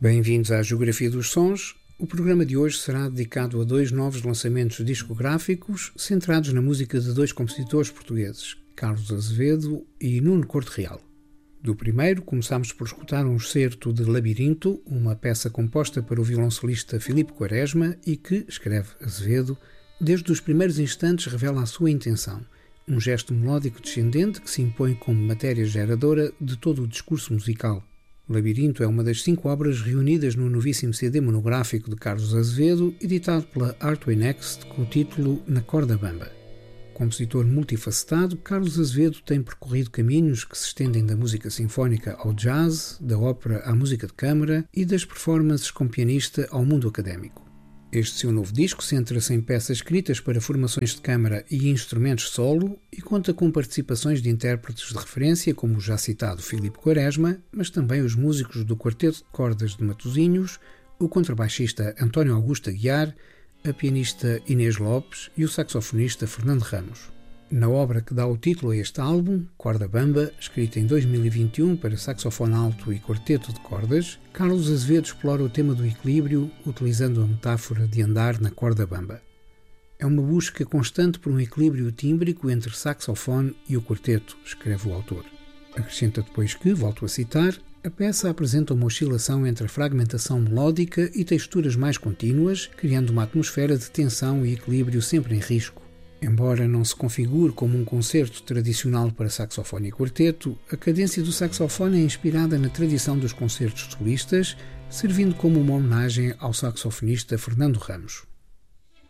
Bem-vindos à Geografia dos Sons. O programa de hoje será dedicado a dois novos lançamentos discográficos centrados na música de dois compositores portugueses, Carlos Azevedo e Nuno Corte Real. Do primeiro, começamos por escutar um excerto de Labirinto, uma peça composta para o violoncelista Filipe Quaresma e que, escreve Azevedo, desde os primeiros instantes revela a sua intenção, um gesto melódico descendente que se impõe como matéria geradora de todo o discurso musical. Labirinto é uma das 5 obras reunidas no novíssimo CD monográfico de Carlos Azevedo, editado pela Artway Next com o título Na Corda Bamba. Compositor multifacetado, Carlos Azevedo tem percorrido caminhos que se estendem da música sinfónica ao jazz, da ópera à música de câmara e das performances com pianista ao mundo académico. Este seu novo disco centra-se em peças escritas para formações de câmara e instrumentos solo e conta com participações de intérpretes de referência como o já citado Filipe Quaresma, mas também os músicos do Quarteto de Cordas de Matosinhos, o contrabaixista António Augusto Aguiar, a pianista Inês Lopes e o saxofonista Fernando Ramos. Na obra que dá o título a este álbum, Corda Bamba, escrita em 2021 para saxofone alto e quarteto de cordas, Carlos Azevedo explora o tema do equilíbrio utilizando a metáfora de andar na corda bamba. É uma busca constante por um equilíbrio tímbrico entre saxofone e o quarteto, escreve o autor. Acrescenta depois que, volto a citar, a peça apresenta uma oscilação entre a fragmentação melódica e texturas mais contínuas, criando uma atmosfera de tensão e equilíbrio sempre em risco. Embora não se configure como um concerto tradicional para saxofone e quarteto, a cadência do saxofone é inspirada na tradição dos concertos solistas, servindo como uma homenagem ao saxofonista Fernando Ramos.